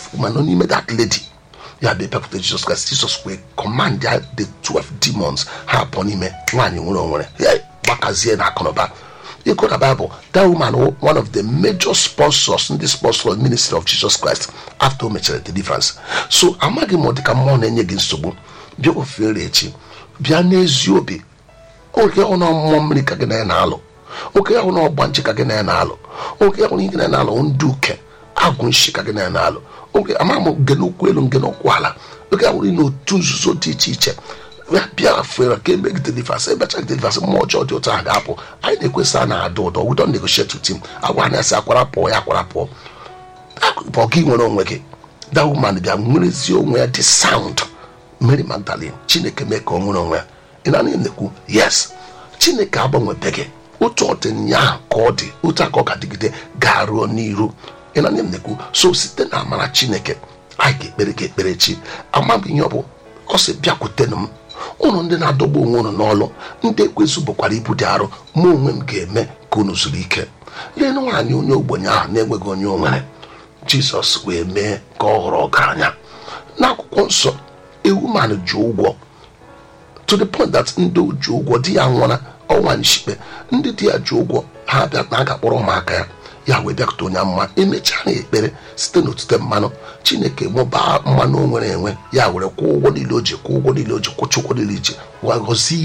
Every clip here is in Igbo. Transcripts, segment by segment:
12 woman no n'ime that lady ya be bịakwute Jesus Christ. Jesus wee command ya the 12 demons ha pụọ n'ime nwaanyị nwere onwere gbakazie na akụnụba. You go to the Bible, that woman, one of the major sponsors in the sponsor ministry of Jesus Christ, after mature deliverance. So, amagi mo dika mo na enye gi nsogbu, bia o fere echi, bia na eziobi. Oke ono mo mmiri ka gị na alụ. Oke ono gbanchi ka gị na alụ. Oke ono ike na alụ nduke, agụ nshi ka gị na alụ. Oke amamo genokwu elu genokwu ala. Oke awuri no otu nzuzo dị iche iche. Bia fere ka make deliverance, better deliverance more church to ga-apụ. Anyị na-ekwesa na adụ ụdọ, we don't negotiate with him. Agwa na-asị akwara pụọ ya akwara pụọ. Akụkọ gị nwere onwe gị. That woman bịa nwerezi onwe ya the sound. Mary Magdalene, Chineke mee ka o nwere onwe ya. Ị na-ekwu, yes, Chineke agbanwebe gị. Otu ọ dị nya ka ọ dị, otu aka ọ ga-adịgide ga-aruo n'iru. Ị na-ekwu, so site na amara Chineke, anyị ga-ekpere gị ekpere chi. Amaghị ihe ọ bụ, ọ sị bịakwutenụ m. Ụnụ ndị na-adọgbu onwe ụnụ n'ọlụ, ndị ekwesu bụkwara ibu dị arụ, mụ onwe m ga-eme ka unu zuru ike. Lee nwaanyị onye ogbenye ahụ na-enweghị onye o nwere, Jizọs wee mee ka ọ ghọrọ ọgaranya. N'akwụkwọ nsọ, a woman ji ụgwọ, to the point that ndị ji ụgwọ di ya nwụra ọnwa nshikpe, ndị di ya ji ụgwọ ha bịa na ga-akpọrọ ụmụaka ya, ya wee bịakọta onye amụma emechaa na ekpere site n'otute mmanụ. Chineke mụbaa mmanụ o nwere enwe, ya were kwụọ ụgwọ niile o ji, kwụọ ụgwọ niile o ji, kwụcha ụgwọ niile iji bịa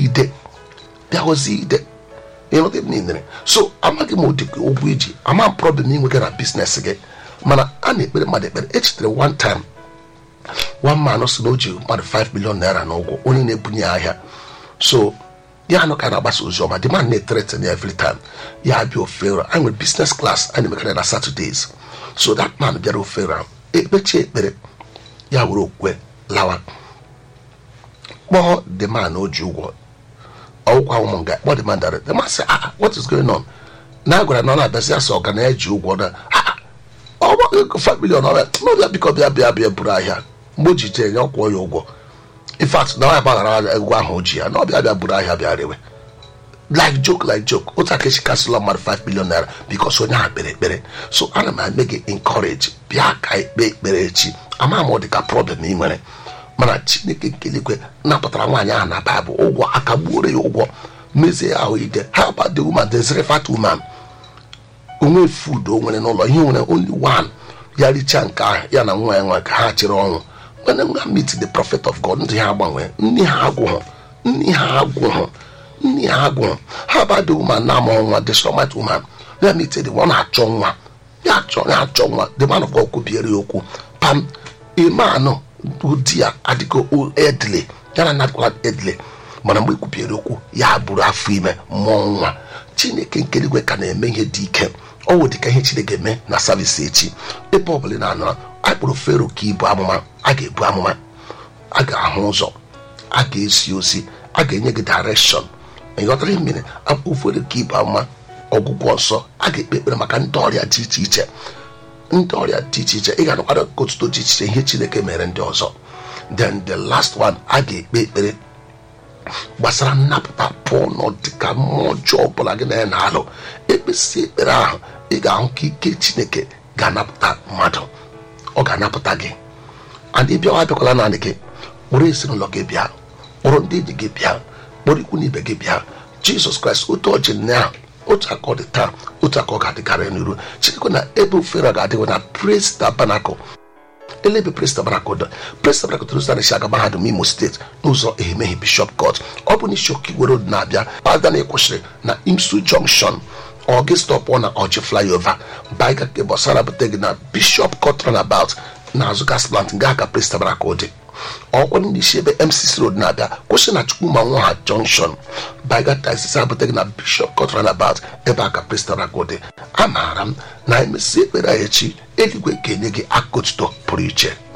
gọzie ide ịnọdụ ebe niile. So amaghị m ụdị ụgwọ iji ama problem inwe gị na biznes gị, mana a na-ekpere mmadụ ekpere. Echitere one time one man si na o ji mmadụ 5 million naira n'ụgwọ onye na-ebunye ahịa. So ya anọ ka na-agbasa ozi ọma, the man na-etreten every time ya bịa ofere. Anyị nwere business class anyị na-emekara na Saturdays. So that man bịara ofere ekpechi ekpere, ya were okwe lawa, kpọọ the man o ji ụgwọ ọgwụkwa ụmụ nga, kpọọ the man direct. The man say, what is going on? Na agwara na ọ na-abịazi asọ ọga na ya ji ụgwọ na ọgbọ 5 million ọbịa n'ọbịa biko bịa buru ahịa. Mgbe o ji jee ya ọkwụọ ya ụgwọ, in fact na ọ gbaghara egwu ahụ o ji ya na ọbịa bịa buru ahịa bịa rewe. Like joke, otu aka esi kasịla mmadụ 5 million naira because onye ahụ kpere ekpere. So ana m eme gị encourage, bịa ka ikpe ekpere echi. Ama m ọ dị ka problem ị nwere, mana Chineke nke eluigwe napụtara nwaanyị ahụ na Baịbụl ụgwọ, aka gbuoro ya ụgwọ, mezie ahụ ide. How about the woman, the fat woman? Onwe food o nwere n'ụlọ, ihe nwere only one, ya richaa nke ahụ ya na nwa ya nwa ka ha chịrị ọnwụ. When I meet the prophet of God, ndị ha agbanwe, ndị ha agwụhụ. How about the woman na amụ nwa, the Shunammite woman? Let me tell you, one achọ nwa, ya achọ nwa. The man of God kwubiere ya okwu, pam, imanụ ụdị ya adịgo edle, ya na nadịkwala edle, mana mgbe kwubiere okwu ya bụrụ afọ ime mụọ nwa. Chineke nke eluigwe ka na-eme ihe dị ike. Ọ wụ dịka ihe Chineke eme na savisi echi. Ebe ọbụla na-anọrọ, anyị kpụrụ Fero ka ibu amụma, a ga-ebu amụma, a ga-ahụ ụzọ, a ga-esi ozi, a ga-enye gị direction. Ịghọtara mmiri ụfọdụ ka ibu amụma, ọgwụgwọ nsọ, a ga-ekpe ekpere maka ndị ọrịa dị iche iche. Ị ga-anụkwara otuto dị iche iche ihe Chineke mere ndị ọzọ. Then the last one, a ga-ekpe ekpere gbasara nnapụta pụọ n'ọdịka mmụọ ọjọọ ọbụla gị na ya na-alụ. Ekpesi ekpere ahụ, ị ga-ahụ ka ike Chineke ga-anapụta mmadụ, ọ ga-anapụta gị. And ị bịawa abịakwala naanị gị, kpọrọ ezinụlọ gị bịa, kpọrọ ndị enyi gị bịa, kpọrọ ikwu na ibe gị bịa. Jizọs Kraịst otu ọjị nna otu aka ọ dị taa, otu aka ọ ga-adịkarị n'iru. Chineke na ebe ofere ga-adịgwa na Praise Tabernacle. Elebe Praise Tabernacle tụrụzụ na Isiaga Mahadum Imo Steeti n'ụzọ Ehemeghe Bishop Court. Ọ bụ n'isi Okigwe Road na-abịa, ada na-ekwesịrị na Imsu Junction, ọ gị stọpụ na Ọjị flyover baịga nke bọsara bute gị na Bishop Court runabout na azụ gas plant nga aka Praise Tabernacle dị. Ọkwa n'isi ebe MCC Road na-abịa, kwụsị na Chukwuma Nwaha Junction baịga taxi abute gị na Bishop Court runabout ebe aka Praise Tabernacle dị. Amaara m na emesi ekpere echi, eluigwe ga-enye gị aka otuto pụrụ iche.